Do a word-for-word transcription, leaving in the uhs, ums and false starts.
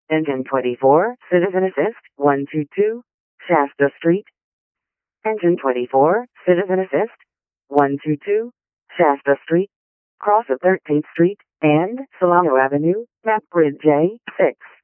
Engine twenty-four, Citizen Assist, one two two, Shasta Street. Engine twenty-four, Citizen Assist, one two two, Shasta Street, cross of thirteenth Street, and Solano Avenue, map grid J six.